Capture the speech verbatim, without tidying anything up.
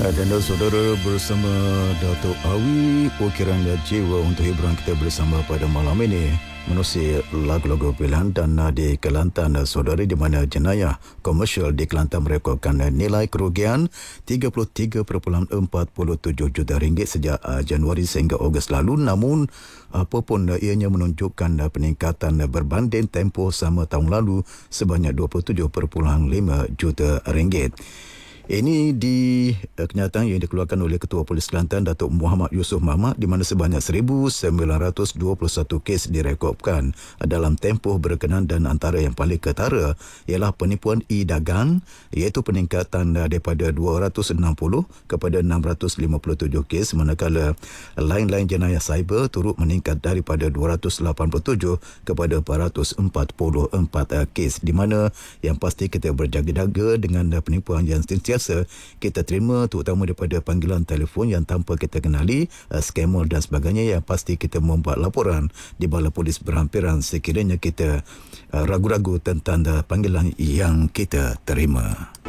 Dan saudara bersama Datuk Awi, ukiran jiwa untuk hiburan kita bersama pada malam ini menerusi lagu-lagu pilihan dan di Kelantan saudara, di mana jenayah komersial di Kelantan merekodkan nilai kerugian tiga puluh tiga perpuluhan empat tujuh juta ringgit sejak Januari sehingga Ogos lalu. Namun apapun ianya menunjukkan peningkatan berbanding tempoh sama tahun lalu sebanyak dua puluh tujuh perpuluhan lima juta ringgit. Ini di uh, kenyataan yang dikeluarkan oleh Ketua Polis Kelantan Datuk Muhammad Yusof Mahmat, di mana sebanyak seribu sembilan ratus dua puluh satu kes direkodkan dalam tempoh berkenaan, dan antara yang paling ketara ialah penipuan e-dagang, iaitu peningkatan uh, daripada dua ratus enam puluh kepada enam ratus lima puluh tujuh kes, manakala lain-lain jenayah cyber turut meningkat daripada dua ratus lapan puluh tujuh kepada empat ratus empat puluh empat uh, kes, di mana yang pasti kita berjaga-jaga dengan uh, penipuan yang sentiasa biasa kita terima, terutama daripada panggilan telefon yang tanpa kita kenali, uh, skamer dan sebagainya, yang pasti kita membuat laporan di Balai Polis berhampiran sekiranya kita uh, ragu-ragu tentang uh, panggilan yang kita terima.